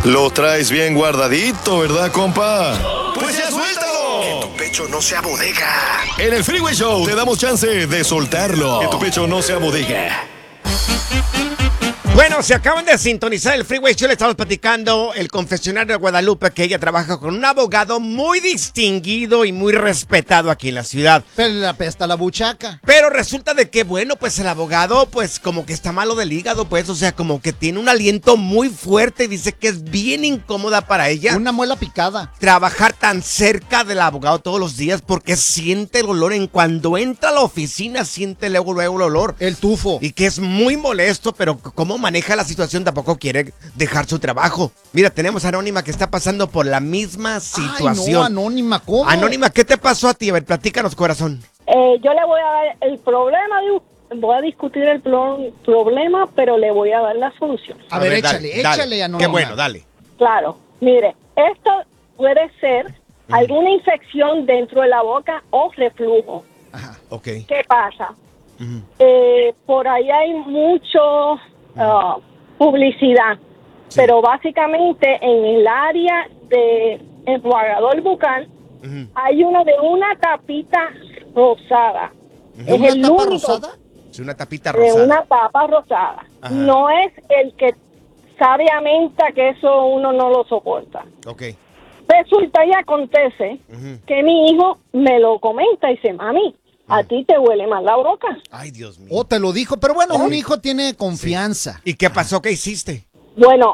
Lo traes bien guardadito, ¿verdad, compa? ¡Pues ya suéltalo! Que tu pecho no sea bodega. En el Freeway Show te damos chance de soltarlo. Que tu pecho no sea bodega. Bueno, se acaban de sintonizar el Freeway Show. Le estamos platicando el confesionario de Guadalupe que ella trabaja con un abogado muy distinguido y muy respetado aquí en la ciudad. Pero le apesta la buchaca. Pero resulta de que, bueno, pues el abogado, pues como que está malo del hígado, pues, o sea, como que tiene un aliento muy fuerte y dice que es bien incómoda para ella. Una muela picada. Trabajar tan cerca del abogado todos los días porque siente el olor. En cuando entra a la oficina, siente luego el olor. El tufo. Y que es muy molesto, pero como maneja la situación, tampoco quiere dejar su trabajo. Mira, tenemos a Anónima que está pasando por la misma situación. Ay, no, Anónima, ¿cómo? Anónima, ¿qué te pasó a ti? A ver, platícanos, corazón. Yo le voy a dar el problema, voy a discutir el problema, pero le voy a dar la solución. A ver, dale, échale, Anónima. Qué bueno, dale. Claro, mire, esto puede ser alguna infección dentro de la boca o reflujo. Ajá. Ok. ¿Qué pasa? Por ahí hay mucho publicidad, pero básicamente en el área de enjuagador bucal hay uno de una tapita rosada. ¿De una tapa rosada? Es una tapita De rosada. una tapa rosada. Ajá. No es el que sabe a menta, que eso uno no lo soporta. Ok. Resulta y acontece que mi hijo me lo comenta y dice, mami, a ti te huele mal la boca. Ay, Dios mío. Oh, te lo dijo, pero bueno, un hijo tiene confianza. ¿Y qué pasó? ¿Qué hiciste? Bueno,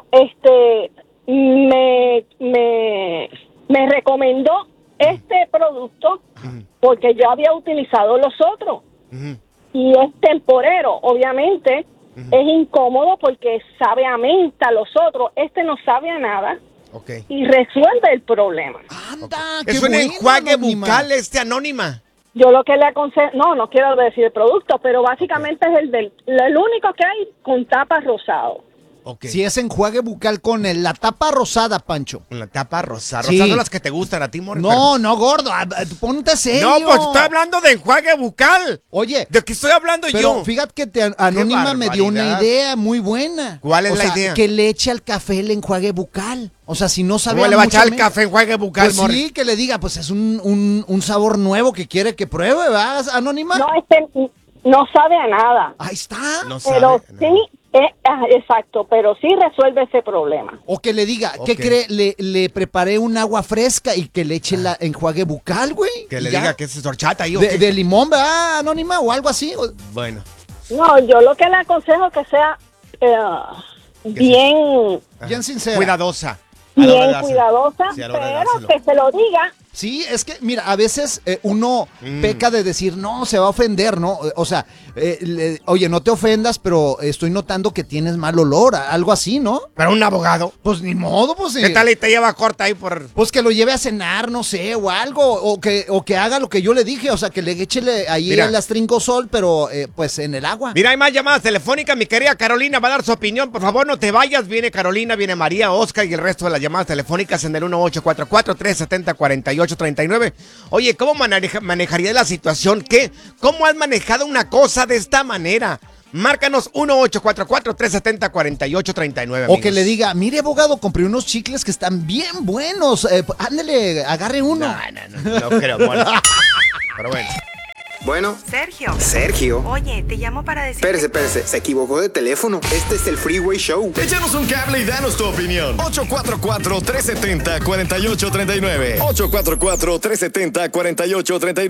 me recomendó este producto porque yo había utilizado los otros y es temporero, obviamente. Es incómodo porque sabe a menta los otros, no sabe a nada. Ok. Y resuelve el problema. Anda, qué Es un bueno, enjuague Anónima. bucal Anónima. Yo lo que le aconsejo, no quiero decir el producto, pero básicamente es el único que hay con tapa rosado. Ok. Si es enjuague bucal con la tapa rosada, Pancho. Con la tapa rosada. Sí. Rosado las que te gustan a ti, More. No, gordo, ponte serio. No, pues estoy hablando de enjuague bucal. Oye, ¿De qué estoy hablando pero yo? fíjate que Anónima me dio una barbaridad. idea muy buena. ¿Cuál es O la sea, idea? que le eche al café el enjuague bucal. O sea, si no sabe ¿Cómo a le va a mucha echar el menta. café enjuague bucal, Pues More? sí, que le diga, pues es un sabor nuevo que quiere que pruebe, ¿verdad, Anónima? No, no sabe a nada, Ahí está. No pero sabe, sí, exacto, pero sí resuelve ese problema. O que le diga, ¿qué Ok. cree? Le preparé un agua fresca y que le eche la enjuague bucal, güey. Que le Ya. diga que es horchata ahí o qué. De limón, ¿verdad, Anónima? O algo así. Bueno. No, yo lo que le aconsejo que sea bien, Bien sincera. Cuidadosa. bien cuidadosa, Sí, a la hora de pero dárselo. que se lo diga. Sí, es que, mira, a veces uno peca de decir, no, se va a ofender, ¿no? O sea, oye, no te ofendas, pero estoy notando que tienes mal olor, algo así, ¿no? Pero un abogado. Pues ni modo, pues. ¿Qué tal y te lleva corta ahí por...? Pues que lo lleve a cenar, no sé, o algo, o que haga lo que yo le dije, o sea, que le échele ahí Mira. el astringosol, pero pues en el agua. Mira, hay más llamadas telefónicas. Mi querida Carolina va a dar su opinión. Por favor, no te vayas. Viene Carolina, viene María, Oscar y el resto de las llamadas telefónicas en el 1844-370-4839. Oye, ¿cómo manejarías la situación? ¿Cómo has manejado una cosa de esta manera? Márcanos 1844-370-4839. O que le diga, mire, abogado, compré unos chicles que están bien buenos. Ándele, agarre uno. No creo, bueno. Pero bueno. Bueno, Sergio. Sergio. Oye, te llamo para decir. Espérese, se equivocó de teléfono. Este es el Freeway Show. Échanos un cable y danos tu opinión. 844-370-4839. 844-370-4839.